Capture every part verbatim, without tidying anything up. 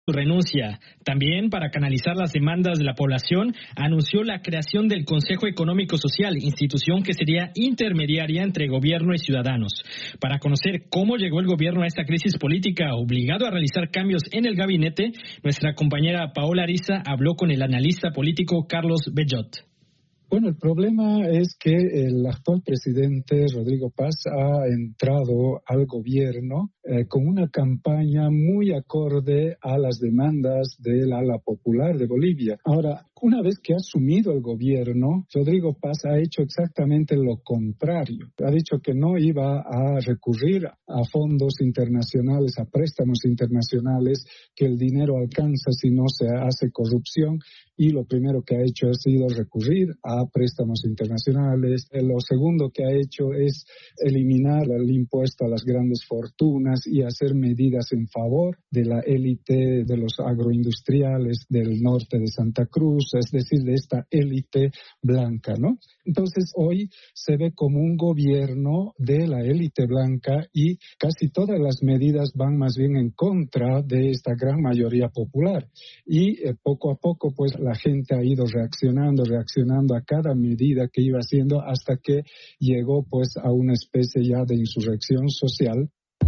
su renuncia. También, para canalizar las demandas de la población, anunció la creación del Consejo Económico Social, institución que sería intermediaria entre gobierno y ciudadanos. Para conocer cómo llegó el gobierno a esta crisis política, obligado a realizar cambios en el gabinete, nuestra compañera Paola Ariza habló con el analista político Carlos Bellot. Bueno, el problema es que el actual presidente Rodrigo Paz ha entrado al gobierno eh, con una campaña muy acorde a las demandas del ala popular de Bolivia. Ahora, una vez que ha asumido el gobierno, Rodrigo Paz ha hecho exactamente lo contrario. Ha dicho que no iba a recurrir a fondos internacionales, a préstamos internacionales, que el dinero alcanza si no se hace corrupción, y lo primero que ha hecho ha sido recurrir a préstamos internacionales. Lo segundo que ha hecho es eliminar el impuesto a las grandes fortunas y hacer medidas en favor de la élite de los agroindustriales del norte de Santa Cruz, es decir, de esta élite blanca, ¿no? Entonces, hoy se ve como un gobierno de la élite blanca y casi todas las medidas van más bien en contra de esta gran mayoría popular. Y eh, poco a poco, pues, la gente ha ido reaccionando, reaccionando a cada medida que iba haciendo hasta que llegó, pues, a una especie ya de insurrección social.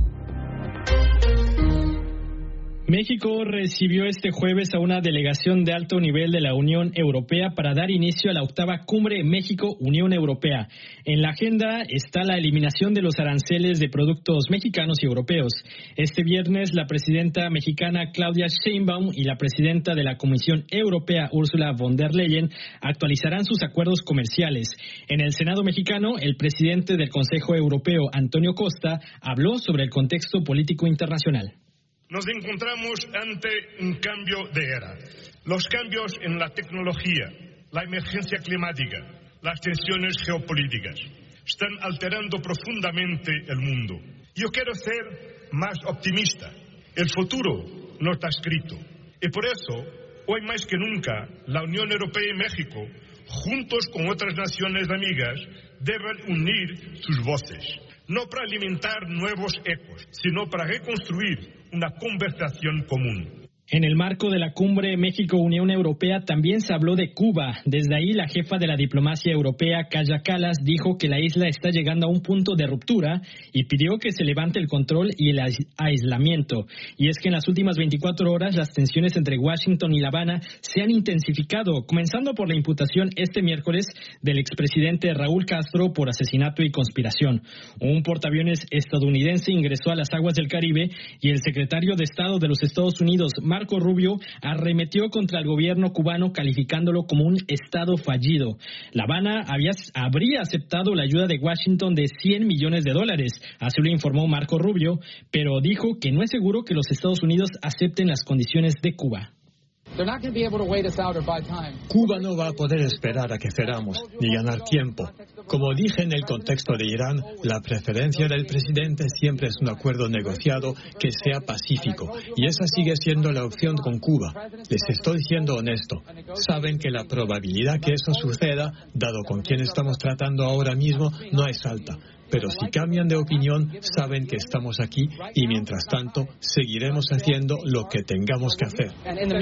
México recibió este jueves a una delegación de alto nivel de la Unión Europea para dar inicio a la octava cumbre México-Unión Europea. En la agenda está la eliminación de los aranceles de productos mexicanos y europeos. Este viernes, la presidenta mexicana Claudia Sheinbaum y la presidenta de la Comisión Europea Ursula von der Leyen actualizarán sus acuerdos comerciales. En el Senado mexicano, el presidente del Consejo Europeo, Antonio Costa, habló sobre el contexto político internacional. Nos encontramos ante un cambio de era. Los cambios en la tecnología, la emergencia climática, las tensiones geopolíticas están alterando profundamente el mundo. Yo quiero ser más optimista. El futuro no está escrito. Y por eso, hoy más que nunca, la Unión Europea y México, juntos con otras naciones amigas, deben unir sus voces. No para alimentar nuevos ecos, sino para reconstruir una conversación común. En el marco de la cumbre México-Unión Europea también se habló de Cuba. Desde ahí, la jefa de la diplomacia europea, Kaja Kallas, dijo que la isla está llegando a un punto de ruptura y pidió que se levante el control y el aislamiento. Y es que en las últimas veinticuatro horas, las tensiones entre Washington y La Habana se han intensificado, comenzando por la imputación este miércoles del expresidente Raúl Castro por asesinato y conspiración. Un portaaviones estadounidense ingresó a las aguas del Caribe y el secretario de Estado de los Estados Unidos, Marco Rubio, arremetió contra el gobierno cubano calificándolo como un estado fallido. La Habana había, habría aceptado la ayuda de Washington de cien millones de dólares, así lo informó Marco Rubio, pero dijo que no es seguro que los Estados Unidos acepten las condiciones de Cuba. Cuba no va a poder esperar a que cerramos, ni ganar tiempo. Como dije en el contexto de Irán, la preferencia del presidente siempre es un acuerdo negociado que sea pacífico, y esa sigue siendo la opción con Cuba. Les estoy siendo honesto. Saben que la probabilidad que eso suceda, dado con quien estamos tratando ahora mismo, no es alta. Pero si cambian de opinión, saben que estamos aquí y mientras tanto seguiremos haciendo lo que tengamos que hacer.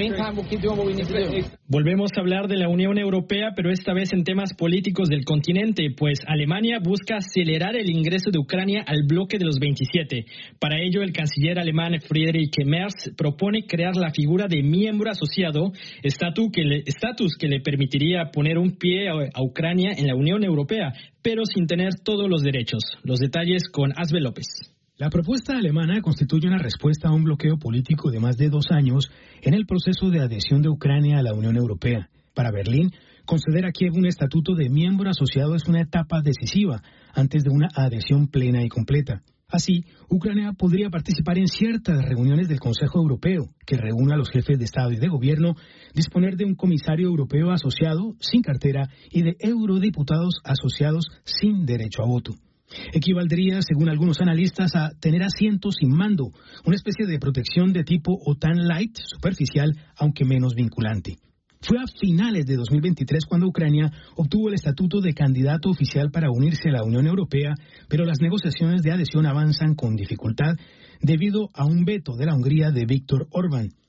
Volvemos a hablar de la Unión Europea, pero esta vez en temas políticos del continente, pues Alemania busca acelerar el ingreso de Ucrania al bloque de los veintisiete. Para ello, el canciller alemán Friedrich Merz propone crear la figura de miembro asociado, estatus que le, estatus que le permitiría poner un pie a, a Ucrania en la Unión Europea, pero sin tener todos los derechos. Los detalles con Asbe López. La propuesta alemana constituye una respuesta a un bloqueo político de más de dos años en el proceso de adhesión de Ucrania a la Unión Europea. Para Berlín, conceder a Kiev un estatuto de miembro asociado es una etapa decisiva antes de una adhesión plena y completa. Así, Ucrania podría participar en ciertas reuniones del Consejo Europeo, que reúne a los jefes de Estado y de Gobierno, disponer de un comisario europeo asociado sin cartera y de eurodiputados asociados sin derecho a voto. Equivaldría, según algunos analistas, a tener asientos sin mando, una especie de protección de tipo OTAN light, superficial, aunque menos vinculante. Fue a finales de dos mil veintitrés cuando Ucrania obtuvo el estatuto de candidato oficial para unirse a la Unión Europea, pero las negociaciones de adhesión avanzan con dificultad debido a un veto de la Hungría de Viktor Orbán.